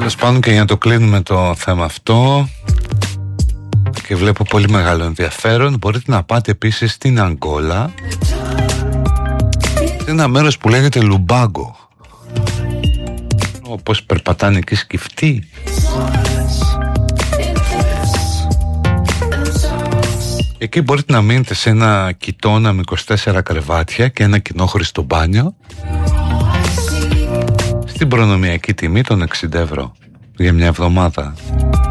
Τέλος πάντων, και για να το κλείνουμε το θέμα αυτό, και βλέπω πολύ μεγάλο ενδιαφέρον, μπορείτε να πάτε επίσης στην Αγκόλα, σε ένα μέρος που λέγεται Λουμπάγκο, όπως περπατάνε εκεί σκυφτοί. Εκεί μπορείτε να μείνετε σε ένα κοιτώνα με 24 κρεβάτια και ένα κοινόχρηστο μπάνιο στην προνομιακή τιμή των 60 ευρώ για μια εβδομάδα.